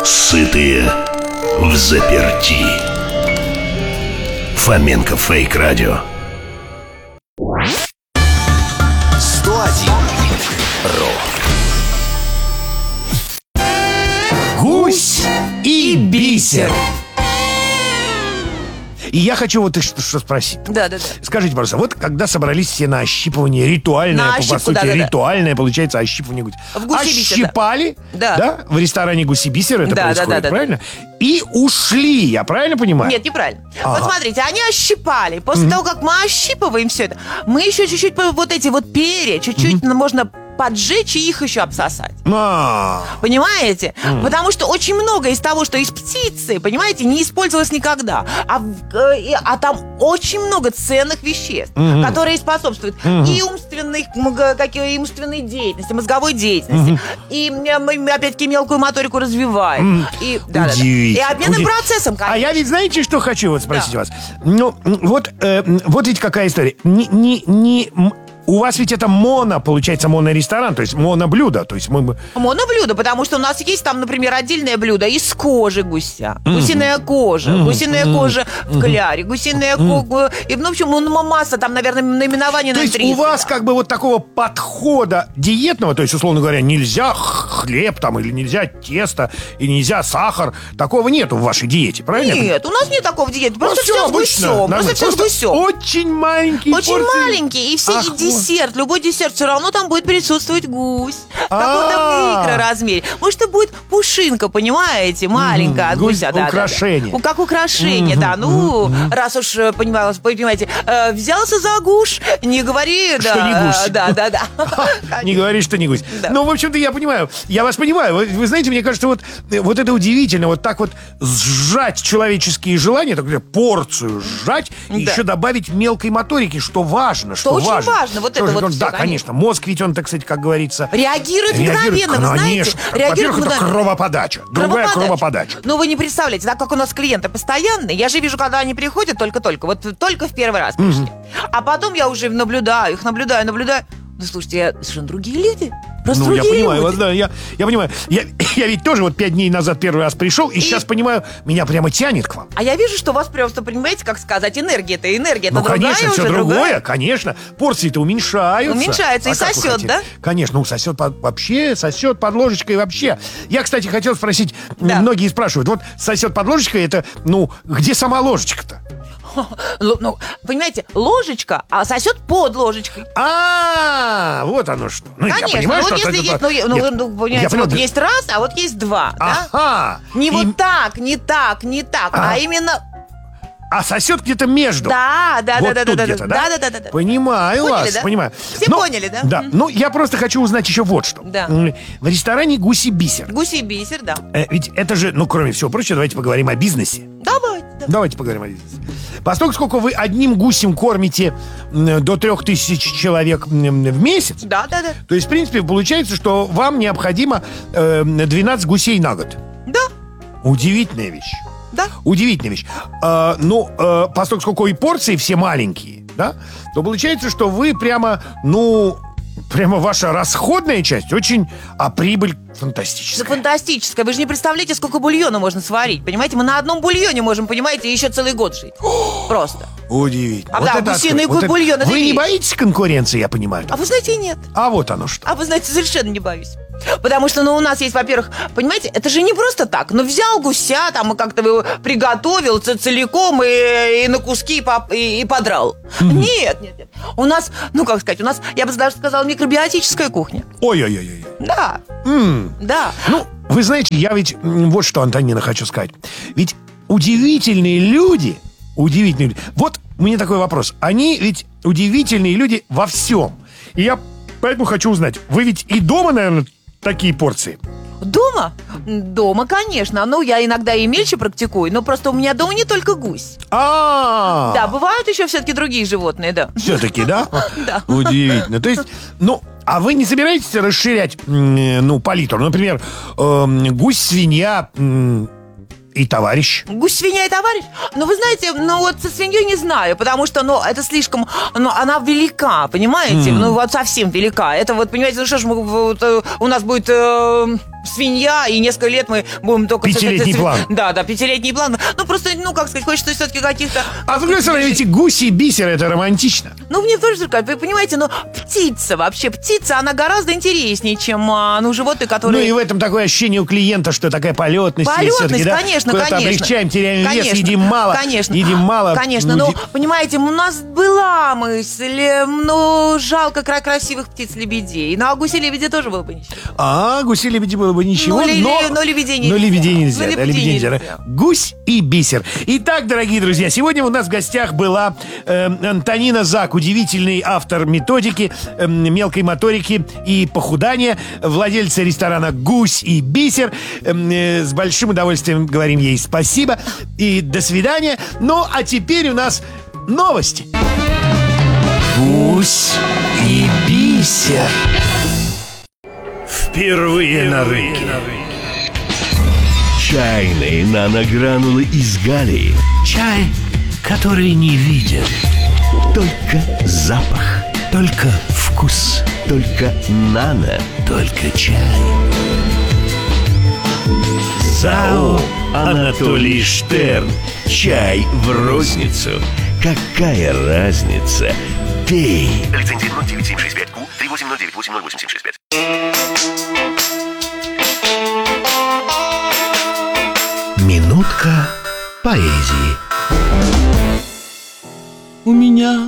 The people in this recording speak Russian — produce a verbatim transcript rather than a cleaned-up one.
Сытые взаперти. Фоменко Фейк Радио. сто один Рок. Гусь и бисер. И я хочу вот что, что спросить. Да, да, да. Скажите, пожалуйста, вот когда собрались все на ощипывание, ритуальное, На по, ощипку, по сути, да, да, да. ритуальное, получается, ощипывание гуся. В гуси-бисер, Ощипали, да. да, в ресторане гуси-бисер это Да, да, происходит, да, да, правильно? И ушли, я правильно понимаю? Нет, неправильно. Ага. Вот смотрите, они ощипали. После mm-hmm. того, как мы ощипываем все это, мы еще чуть-чуть вот эти вот перья, чуть-чуть mm-hmm. можно поджечь и их еще обсосать. А. Понимаете? Mm. Потому что очень много из того, что из птицы, понимаете, не использовалось никогда. А, э, а там очень много ценных веществ, mm-hmm. которые способствуют mm-hmm. и умственной, какие, и умственной деятельности, мозговой деятельности, mm-hmm. и мы опять-таки мелкую моторику развиваем. Mm-hmm. И, да, да, да. И обменным Удив... процессом, конечно. А я ведь знаете, что хочу вот спросить да. вас? Ну, вот, э, вот ведь какая история. Не, не, не... У вас ведь это моно, получается, моноресторан, то есть моноблюдо. То есть мы... Моноблюдо, потому что у нас есть там, например, отдельное блюдо из кожи гуся. Mm-hmm. Гусиная кожа, mm-hmm. гусиная mm-hmm. кожа в кляре, гусиная mm-hmm. кожа. И, ну, в общем, ну, масса там, наверное, наименований на То есть у вас как бы вот такого подхода диетного, то есть, условно говоря, нельзя хлеб там, или нельзя тесто, и нельзя сахар. Такого нету в вашей диете, правильно? Нет, у нас нет такого диеты. Просто все все с гусем. Просто все с гусем. Очень маленький. Очень порции. Маленький. И все Ах, десерт, любой десерт, все равно там будет присутствовать гусь. В каком-то микроразмере. Может, это будет пушинка, понимаете, маленькая от гуся. Украшение. Как украшение, да. Ну, раз уж, понимаете, взялся за гусь, не говори... Что не гусь. Да, да, да. Не говори, что не гусь. Ну, в общем-то, я понимаю. Я вас понимаю. Вы знаете, мне кажется, вот, вот это удивительно. Вот так вот сжать человеческие желания, такую порцию сжать, и еще добавить мелкой моторики, что важно, что важно. Что очень важно. Вот это вот. Да, конечно. Мозг ведь он, так сказать, как говорится... Реагирует мгновенно, вы знаете. Во-первых, это кровоподача. Другая кровоподача. Ну, вы не представляете, так как у нас клиенты постоянные, я же вижу, когда они приходят только-только, вот только в первый раз пришли. А потом я уже наблюдаю их, наблюдаю, наблюдаю. Ну, слушайте, я совершенно другие люди. Просто ну, я понимаю люди. вас, да, я, я понимаю. Я, я ведь тоже вот пять дней назад первый раз пришел, и, и сейчас понимаю, меня прямо тянет к вам. А я вижу, что у вас просто, понимаете, как сказать, энергия-то, энергия. Ну, конечно, другая все уже, другое, другая. Конечно. Порции-то уменьшаются. Уменьшаются, а и сосет, да? Конечно, ну, сосет под, вообще, сосет под ложечкой вообще. Я, кстати, хотел спросить, да. многие спрашивают, вот сосет под ложечкой, это, ну, где сама ложечка-то? Ну, понимаете, ложечка, а сосет под ложечкой. А, вот оно что. Ну, конечно, я понимаю, ну, что если есть, ну, Нет, ну, понимаете, я вот есть раз, а вот есть два. Ага. Да? Не И... вот так, не так, не так, а, а именно... А сосет где-то между. Да, да, вот да, тут да, где-то, да, да? да, да, да, да. Понимаю поняли, вас, да? понимаю. Все Но, поняли, да? Да. Ну, я просто хочу узнать еще вот что. Да. В ресторане «Гуси-бисер». Гуси-бисер, да. Э, ведь это же, ну, кроме всего прочего, давайте поговорим о бизнесе. Давайте. Да. Давайте поговорим о бизнесе. Поскольку сколько вы одним гусем кормите до трех тысяч человек в месяц, да, да, да. то есть, в принципе, получается, что вам необходимо э, двенадцать гусей на год. Да. Удивительная вещь. Да. Удивительная вещь. А, ну, а, поскольку сколько и порции все маленькие, да, то получается, что вы прямо, ну, прямо ваша расходная часть очень, а прибыль фантастическая. Да, фантастическая. Вы же не представляете, сколько бульона можно сварить. Понимаете, мы на одном бульоне можем, понимаете, еще целый год жить. Просто. Удивительно. А вот да, это гусиный вот бульон. Вы вещь. не боитесь конкуренции, я понимаю? А вы знаете, нет. А вот оно что. А вы знаете, совершенно не боюсь. Потому что, ну, у нас есть, во-первых, понимаете, это же не просто так. Ну, взял гуся, там, и как-то его приготовил целиком и, и на куски и, и, и подрал. Mm-hmm. Нет, нет, нет. У нас, ну, как сказать, у нас, я бы даже сказала, микробиотическая кухня. Ой-ой-ой. Да. Mm. Да. Ну, вы знаете, я ведь, вот что, Антонина, хочу сказать. Ведь удивительные люди, удивительные люди, вот у меня такой вопрос. Они ведь удивительные люди во всем. И я поэтому хочу узнать, вы ведь и дома, наверное, такие порции? Дома? Дома, конечно. Ну, я иногда и мельче практикую, но просто у меня дома не только гусь. А-а-а. Да, бывают еще все-таки другие животные, да. Все-таки, да? Да. Удивительно. То есть, ну, а вы не собираетесь расширять, ну, палитру? Например, гусь, свинья... И товарищ. Гусь, свинья и товарищ? Ну, вы знаете, ну вот со свиньей не знаю, потому что, ну, это слишком, ну, она велика, понимаете? Mm. Ну, вот совсем велика. Это вот, понимаете, ну что ж, мы, вот, у нас будет... Э, свинья, и несколько лет мы будем только... Пятилетний план. Да, да, пятилетний план. Ну, просто, ну, как сказать, хочется все-таки каких-то... А с другой стороны, ведь и гуси и бисер, это романтично. Ну, мне тоже, вы понимаете, но птица вообще, птица, она гораздо интереснее, чем, а, ну, животные, которые... Ну, и в этом такое ощущение у клиента, что такая полетность. Полетность, все-таки, да? конечно, Куда-то конечно. облегчаем, теряем Конечно, вес, едим мало. Конечно, Едим мало. Конечно, Ну, но, ди- понимаете, у нас была мысль, э, ну, жалко кра- красивых птиц-лебедей. Ну, а гуси-лебеди тоже было бы ничего. А, гуси-лебеди было бы ничего, Ну, ли- но... но лебедей нельзя. Но лебедей нельзя. Ну, да, лебедей лебедей нельзя, нельзя. да. Гусь и бисер. Итак, дорогие друзья, сегодня у нас в гостях была э, Антонина Зак, удивительный автор методики э, мелкой моторики и похудания, владельца ресторана «Гусь и бисер». Э, э, с большим удовольствием говорим ей спасибо и до свидания. Ну, а теперь у нас новости. Гусь и бисер. Впервые на рынке. Чайные наногранулы из Галлии. Чай, который не виден. Только запах, только вкус, только нано, только чай. ЗАО Анатолий Штерн. Чай в розницу. Какая разница? Пей. Лицензия ноль девять семь шесть пять ку три восемь ноль девять восемь ноль восемь семь шесть пять. Минутка поэзии. У меня